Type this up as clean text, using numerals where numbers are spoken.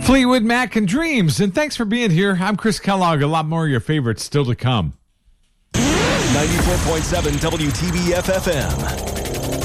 Fleetwood Mac and Dreams, and thanks for being here. I'm Chris Kellogg. A lot more of your favorites still to come. 94.7 WTBF FM.